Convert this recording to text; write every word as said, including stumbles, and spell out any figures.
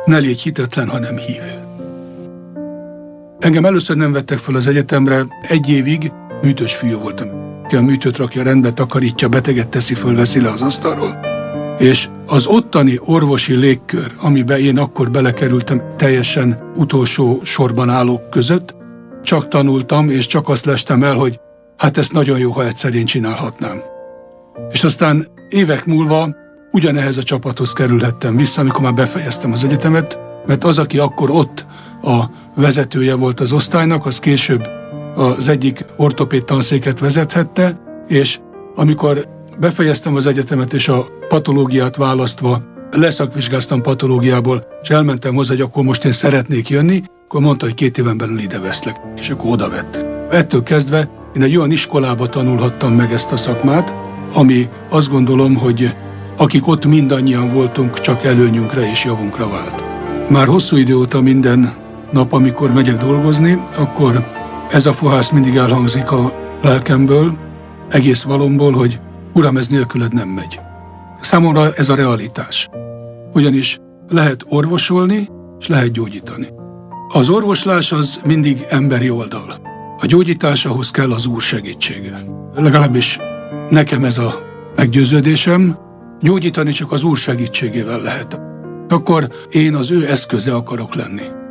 ne légy hitetlen, hanem hívő. Engem először nem vettek fel az egyetemre, egy évig műtős fiú voltam. Ki a műtőt rakja rendbe, takarítja, beteget teszi föl, veszi le az asztalról. És az ottani orvosi légkör, amiben én akkor belekerültem, teljesen utolsó sorban állók között, csak tanultam, és csak azt lestem el, hogy hát ezt nagyon jó, ha egyszer én csinálhatnám. És aztán évek múlva ugyanehhez a csapathoz kerülhettem vissza, amikor már befejeztem az egyetemet, mert az, aki akkor ott a vezetője volt az osztálynak, az később az egyik ortopéd tanszéket vezethette, és amikor befejeztem az egyetemet, és a patológiát választva leszakvizsgáztam patológiából, és elmentem hozzá, hogy akkor most én szeretnék jönni, akkor mondta, hogy két éven belül ide veszlek, és akkor oda vett. Ettől kezdve én egy olyan iskolába tanulhattam meg ezt a szakmát, ami azt gondolom, hogy akik ott mindannyian voltunk, csak előnyünkre és javunkra vált. Már hosszú idő óta minden nap, amikor megyek dolgozni, akkor ez a fohász mindig elhangzik a lelkemből, egész valomból, hogy uram, ez nélküled nem megy. Számomra ez a realitás. Ugyanis lehet orvosolni, és lehet gyógyítani. Az orvoslás az mindig emberi oldal. A gyógyítás, ahhoz kell az Úr segítsége. Legalábbis nekem ez a meggyőződésem, gyógyítani csak az Úr segítségével lehet. Akkor én az ő eszköze akarok lenni.